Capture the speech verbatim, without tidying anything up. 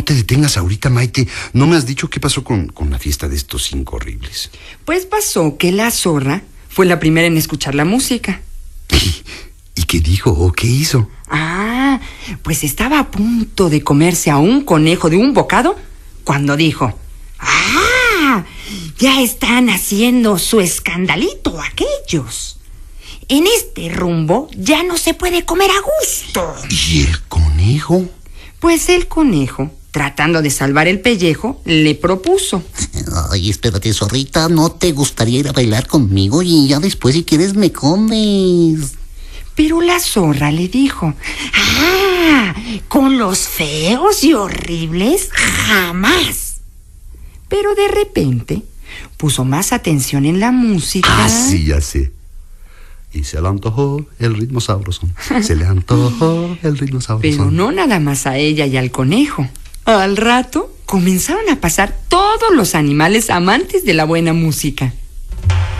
te detengas ahorita, Maite. No me has dicho qué pasó con, con la fiesta de estos cinco horribles. Pues pasó que la zorra fue la primera en escuchar la música. ¿Y qué dijo o qué hizo? Ah, pues estaba a punto de comerse a un conejo de un bocado cuando dijo: ¡ah! Ya están haciendo su escandalito aquellos. En este rumbo ya no se puede comer a gusto. ¿Y el conejo? Pues el conejo, tratando de salvar el pellejo, le propuso: Ay, espérate, zorrita, ¿no te gustaría ir a bailar conmigo? Y ya después, si quieres, me comes. Pero la zorra le dijo: ¡ah! Con los feos y horribles, jamás. Pero de repente puso más atención en la música. Ah, sí, ya sé. Y se le antojó el ritmo sabroso. Se le antojó el ritmo sabroso. Pero no nada más a ella y al conejo. Al rato comenzaron a pasar todos los animales amantes de la buena música.